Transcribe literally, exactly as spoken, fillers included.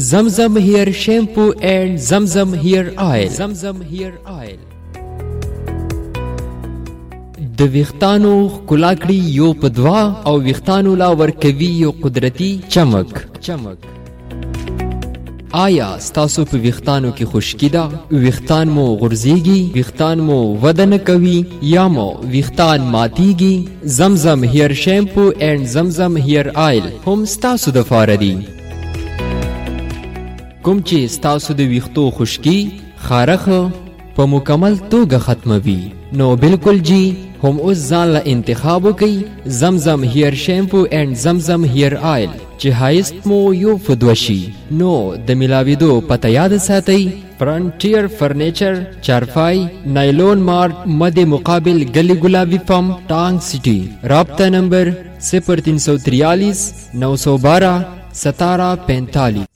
Zamzam hair shampoo and Zamzam hair oil. Zamzam hair oil. د ویښتانو ښکلا کړي یو په دوا او ویښتانو لا ورکوي یو قدرتي چمک چمک آیا ستاسو په ویښتانو کې خشکي ده؟ ویښتان مو غورځېږي؟ ویښتان مو وده نه کوي یا مو ویښتان ماتیږي؟ زمزم هیر شیمپو اینډ زمزم هیر آیل هم ستاسو دپاره دي. کوم چې ستاسو د ویښتو خشکي خارښه په مکمل توګه ختموي، نو بالکل جی هم اوس ځان له انتخاب وکئ زمزم هیر شیمپو اینډ زمزم هیر آیل چې هایست مو یو فدوه شي. نو د میلاویدو پته یاد ساتئ: فرنټیر فرنیچر، چارپای، نایلون مارٹ، مد مقابل گلی گلابی پمپ، ٹانگ سٹی. رابطہ نمبر صفر تین سو تریالیس نو سو بارہ ستارہ پینتالیس.